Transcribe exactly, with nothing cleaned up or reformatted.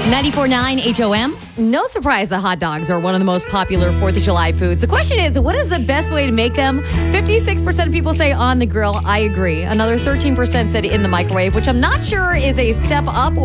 ninety-four point nine H O M. No surprise that hot dogs are one of the most popular fourth of July foods. The question is, what is the best way to make them? fifty-six percent of people say on the grill. I agree. Another thirteen percent said in the microwave, which I'm not sure is a step up